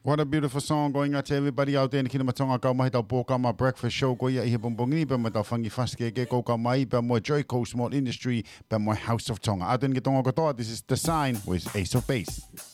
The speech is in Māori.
What a beautiful song going out to everybody out there in Kinamatonga ka mai tau poka ma breakfast show ko ia I bongbongini pe ma tau fangi faske ke ko ka mai pe mo Joy Coast Small Industry pe mo House of Tonga. Aten ki tonga ko toa, this is The Sign with Ace of Base.